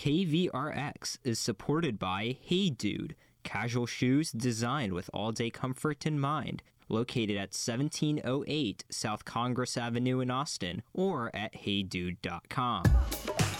KVRX is supported by Hey Dude, casual shoes designed with all-day comfort in mind, located at 1708 South Congress Avenue in Austin, or at heydude.com.